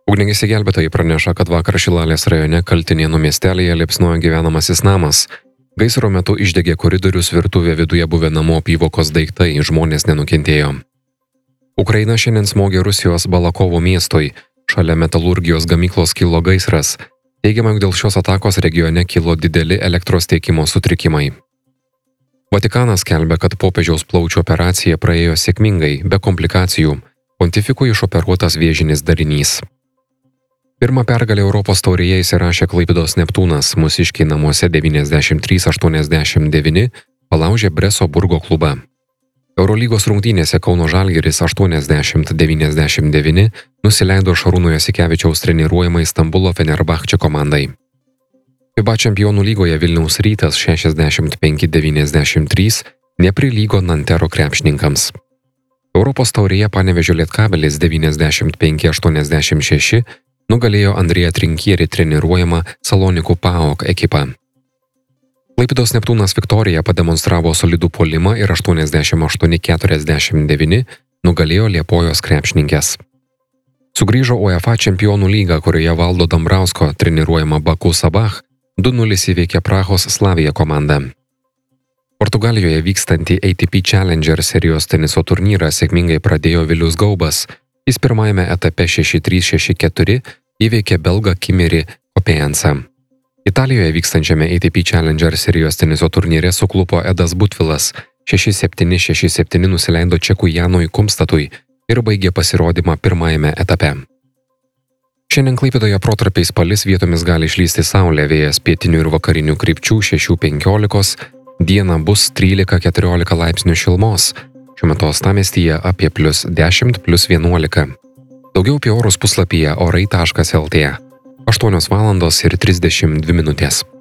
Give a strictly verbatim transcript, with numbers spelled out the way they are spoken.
Ugniagesiai gelbėtojai praneša, kad vakar Šilalės rajone Kaltinėnų miestelėje liepsnojo gyvenamasis namas. Gaisro metu išdegė koridorius, virtuvė, viduje buvę namų apyvokos daiktai, žmonės nenukentėjo. Ukraina šiandien smogė Rusijos Balakovo miestui, šalia metalurgijos gamyklos kilo gaisras. Teigiama, jog dėl šios atakos regione kilo dideli elektros tiekimo sutrikimai. Vatikanas skelbia, kad popiežiaus plaučių operacija praėjo sėkmingai, be komplikacijų. Pontifikui išoperuotas vėžinis darinys. Pirmą pergalę Europos taurėje įsirašė Klaipėdos Neptūnas, mūsiškiai namuose devyniasdešimt trys aštuoniasdešimt devyni palaužė Breso Burgo klubą. Eurolygos rungtynėse Kauno Žalgiris aštuoniasdešimt devyniasdešimt devyni nusileido Šarūno Jasikevičiaus treniruojamai Stambulo Fenerbahče komandai. FIBA Čempionų lygoje Vilniaus Rytas šešiasdešimt penki devyniasdešimt trys neprilygo Nantero krepšininkams. Europos taurėje Panevėžio Lietkabelis devyniasdešimt penki aštuoniasdešimt šeši nugalėjo Andrėją Trinkierį treniruojamą Salonikų PAOK ekipą. Klaipėdos Neptūnas Viktorija pademonstravo solidų puolimą ir aštuoniasdešimt aštuoni keturiasdešimt devyni nugalėjo Liepojos krepšininkes. Sugrįžo UEFA Čempionų lyga, kurioje Valdo Dambrausko treniruojama Baku Sabah du nulis įveikė Prahos Slavija komandą. Portugalijoje vykstantį A T P Challenger serijos teniso turnyrą sėkmingai pradėjo Vilius Gaubas. Jis pirmajame etape šeši trys šeši keturi įveikė belgą Kimerį Kopejensą. Italijoje vykstančiame A T P Challenger serijos teniso turnyre suklupo Edas Butvilas, šeši septyni šeši septyni nusileido čekui Janui Kumstatui ir baigė pasirodymą pirmajame etape. Šiandien Klaipėdoje protarpiais palis, vietomis gali išlysti saulė, vėjas pietinių ir vakarinių krypčių šeši penkiolika, dieną bus trylika keturiolika laipsnių šilumos. Šiuo metu uostamiestyje apie plius dešimt plius vienuolika. Daugiau apie orus puslapyje orai taškas lt. aštuonios valandos ir trisdešimt dvi minutės.